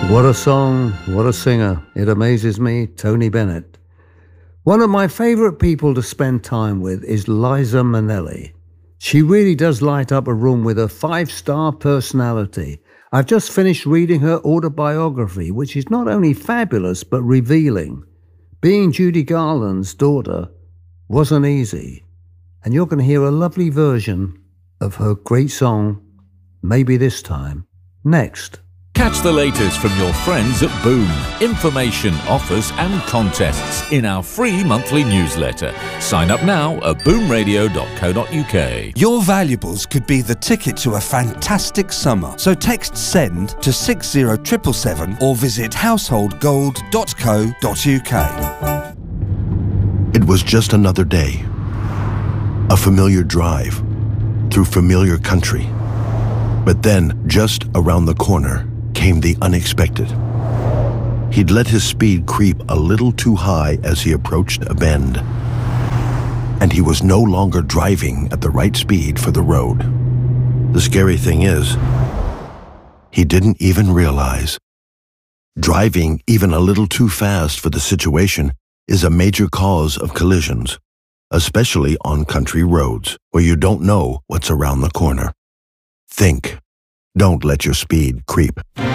What a song, what a singer. It amazes me, Tony Bennett. One of my favourite people to spend time with is Liza Minnelli. She really does light up a room with a 5-star personality. I've just finished reading her autobiography, which is not only fabulous but revealing. Being Judy Garland's daughter wasn't easy, and you're going to hear a lovely version of her great song, Maybe This Time, next. Catch the latest from your friends at Boom. Information, offers and contests in our free monthly newsletter. Sign up now at boomradio.co.uk. Your valuables could be the ticket to a fantastic summer. So text SEND to 60777 or visit householdgold.co.uk. It was just another day. A familiar drive through familiar country. But then, just around the corner, came the unexpected. He'd let his speed creep a little too high as he approached a bend. And he was no longer driving at the right speed for the road. The scary thing is, he didn't even realize. Driving even a little too fast for the situation is a major cause of collisions, especially on country roads where you don't know what's around the corner. Think. Don't let your speed creep.